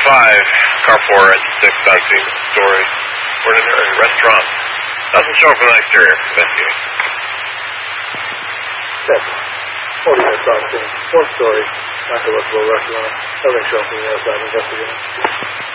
car 4 at 6 on story. We're in a restaurant. Doesn't show up from the exterior. Investigate. 40 minutes on scene. 4th story. Not a lookable restaurant. Nothing shown from the outside. Investigate.